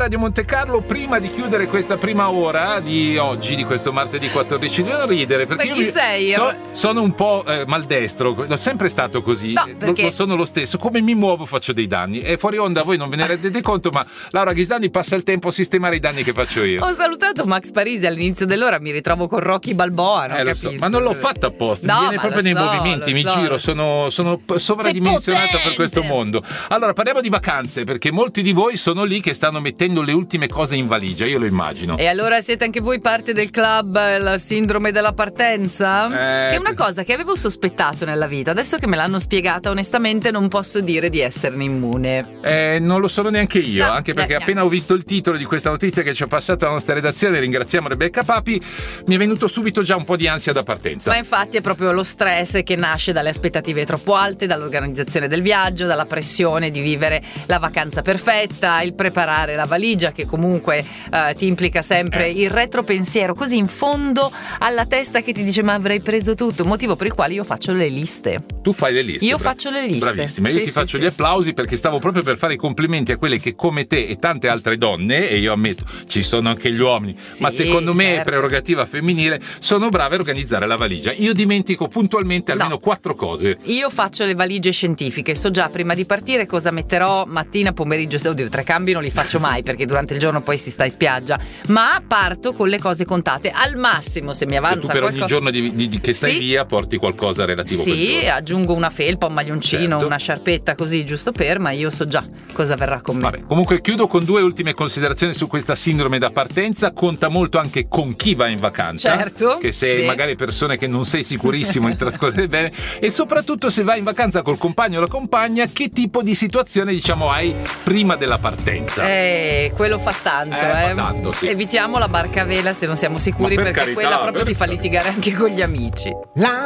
Radio Monte Carlo. Prima di chiudere questa prima ora di oggi, di questo martedì 14, non ridere perché ma chi sei? Sono un po' maldestro, l'ho sempre stato così, no, perché... lo sono lo stesso, come mi muovo faccio dei danni, e fuori onda voi non ve ne rendete conto, ma Laura Ghisdani passa il tempo a sistemare i danni che faccio io. Ho salutato Max Parisi all'inizio dell'ora, mi ritrovo con Rocky Balboa, non capisco. So, ma non l'ho fatto apposta, mi viene proprio nei movimenti, mi giro, sono sovradimensionato per questo mondo. Allora parliamo di vacanze, perché molti di voi sono lì che stanno mettendo le ultime cose in valigia, io lo immagino. E allora siete anche voi parte del club la sindrome della partenza? Che è una cosa che avevo sospettato nella vita, adesso che me l'hanno spiegata onestamente non posso dire di esserne immune. Non lo sono neanche io, anche perché appena ho visto il titolo di questa notizia che ci ha passato la nostra redazione, ringraziamo Rebecca Papi, mi è venuto subito già un po' di ansia da partenza. Ma infatti è proprio lo stress che nasce dalle aspettative troppo alte, dall'organizzazione del viaggio, dalla pressione di vivere la vacanza perfetta, il preparare la valigia che comunque ti implica sempre il retropensiero così in fondo alla testa che ti dice ma avrei preso tutto, motivo per il quale io faccio le liste. Tu fai le liste? Io faccio le liste. Bravissima, io ti faccio gli applausi perché stavo proprio per fare i complimenti a quelle che come te e tante altre donne, e io ammetto ci sono anche gli uomini, ma secondo me è prerogativa femminile, sono brave a organizzare la valigia. Io dimentico puntualmente almeno 4 cose. Io faccio le valigie scientifiche, so già prima di partire cosa metterò mattina, pomeriggio, 3 cambi non li faccio mai perché durante il giorno poi si sta in spiaggia, ma parto con le cose contate. Al massimo se mi avanza tu per ogni giorno che stai via porti qualcosa relativo a quel giorno. Aggiungo una felpa, un maglioncino, una sciarpetta così giusto per, ma io so già cosa verrà con me. Vabbè, comunque chiudo con 2 ultime considerazioni su questa sindrome da partenza. Conta molto anche con chi va in vacanza, certo, che se magari persone che non sei sicurissimo di trascorrere bene, e soprattutto se vai in vacanza col compagno o la compagna, che tipo di situazione diciamo hai prima della partenza. Quello fa tanto, fa tanto, sì. Evitiamo la barca a vela se non siamo sicuri, perché quella proprio ti fa litigare anche con gli amici.